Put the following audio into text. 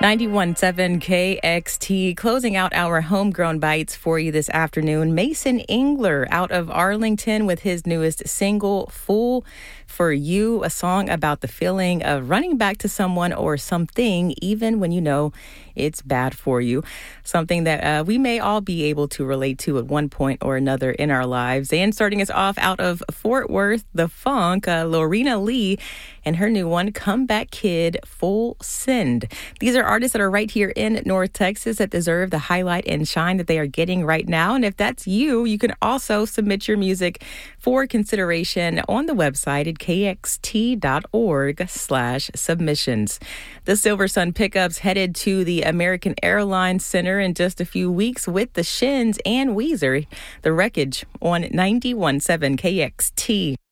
91.7 KXT, closing out our homegrown bites for you this afternoon. Mason Engler out of Arlington with his newest single, Fool for You, a song about the feeling of running back to someone or something, even when you know it's bad for you. Something that we may all be able to relate to at one point or another in our lives. And starting us off out of Fort Worth, The Funk, Lorena Lee, and her new one, Comeback Kid, Full Send. These are artists that are right here in North Texas that deserve the highlight and shine that they are getting right now. And if that's you, you can also submit your music for consideration on the website at kxt.org/submissions. The Silver Sun Pickups headed to the American Airlines Center in just a few weeks with the Shins and Weezer. The Wreckage on 91.7 KXT.